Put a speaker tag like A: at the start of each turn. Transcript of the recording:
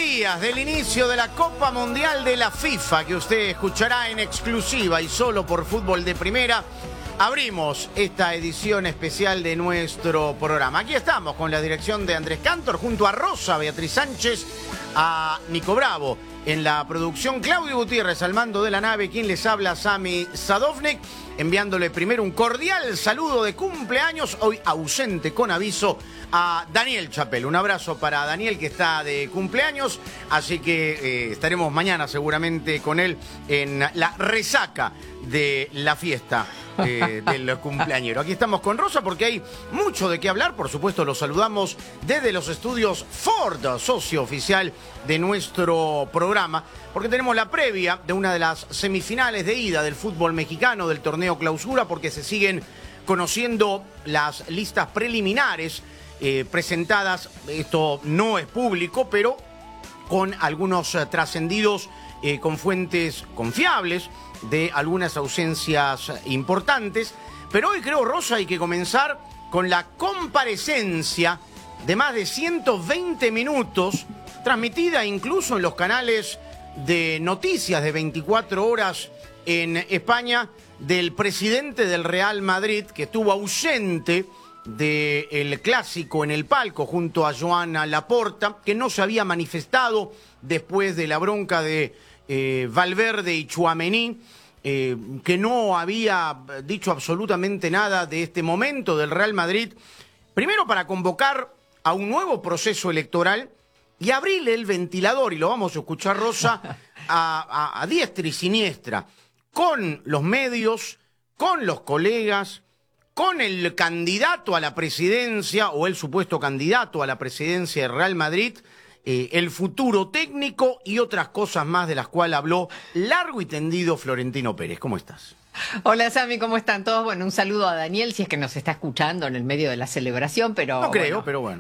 A: días del inicio de la Copa Mundial de la FIFA, que usted escuchará en exclusiva y solo por Fútbol de Primera, abrimos esta edición especial de nuestro programa. Aquí estamos con la dirección de Andrés Cantor, junto a Rosa, Beatriz Sánchez, a Nico Bravo. En la producción, Claudio Gutiérrez al mando de la nave, quien les habla, Sami Sadovnik, enviándole primero un cordial saludo de cumpleaños, hoy ausente con aviso, a Daniel Chapel. Un abrazo para Daniel, que está de cumpleaños, así que estaremos mañana seguramente con él en la resaca de la fiesta del cumpleañero. Aquí estamos con Rosa porque hay mucho de qué hablar. Por supuesto, los saludamos desde los estudios Ford, socio oficial de nuestro programa, porque tenemos la previa de una de las semifinales de ida del fútbol mexicano del torneo Clausura, porque se siguen conociendo las listas preliminares presentadas. Esto no es público, pero con algunos trascendidos con fuentes confiables de algunas ausencias importantes. Pero hoy creo, Rosa, hay que comenzar con la comparecencia de más de 120 minutos, transmitida incluso en los canales de noticias de 24 horas en España, del presidente del Real Madrid, que estuvo ausente del Clásico en el palco junto a Joana Laporta, que no se había manifestado después de la bronca de Valverde y Tchouaméni, que no había dicho absolutamente nada de este momento del Real Madrid, primero para convocar a un nuevo proceso electoral y abrirle el ventilador, y lo vamos a escuchar, Rosa, a diestra y siniestra, con los medios, con los colegas, con el candidato a la presidencia, o el supuesto candidato a la presidencia del Real Madrid, el futuro técnico y otras cosas más de las cuales habló largo y tendido Florentino Pérez. ¿Cómo estás?
B: Hola, Sami, ¿cómo están todos? Bueno, un saludo a Daniel, si es que nos está escuchando en el medio de la celebración, pero...
A: No creo, pero bueno.